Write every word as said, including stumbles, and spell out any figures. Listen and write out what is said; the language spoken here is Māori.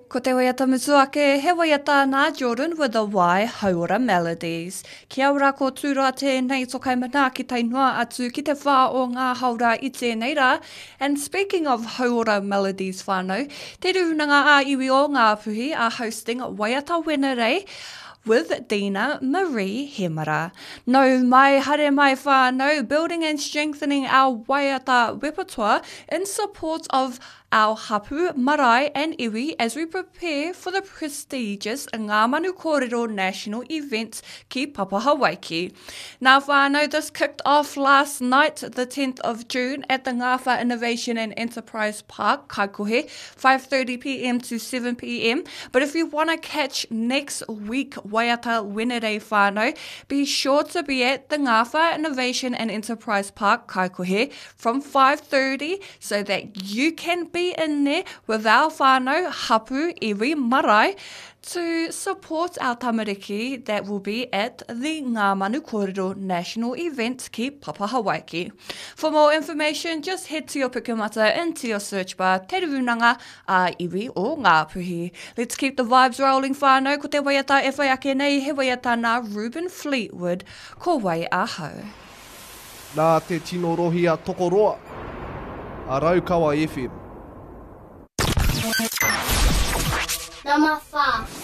Ko te waiata Mituake, he waiata nā Jordan with the Wai Hauora Melodies. Kia ora ko tūra tēnei tokai mana ki tai noa atu ki te whā o ngā haura i tēnei rā. And speaking of Hauora Melodies whānau, te ruhunanga a iwi o ngā puhi are hosting Waiata Wenerei with Dina Marie Hemara. No mai hare mai whānau, building and strengthening our Waiata repertoire in support of our hapu, marae and iwi as we prepare for the prestigious Ngā Manu Kōrero National event ki Papahawaiki. Nā whānau, this kicked off last night, the tenth of June, at the Ngāwha Innovation and Enterprise Park, Kaikohe, five thirty p m to seven p m. But if you want to catch next week Waiata Wenerei whānau, be sure to be at the Ngāwha Innovation and Enterprise Park, Kaikohe, from five thirty so that you can be in there with our whānau, hapu, iwi, marae, to support our tamariki that will be at the Ngā Manu Kōrero National event ki Papahawaiki. For more information, just head to your pikumata into your search bar, te rurunanga a iwi o ngā puhi. Let's keep the vibes rolling whānau, ko te waiata e whai ake nei, he waiata nā Ruben Fleetwood, ko wai ahau. Nā te tino rohi a Tokoroa, a Raukawa F M. Number five.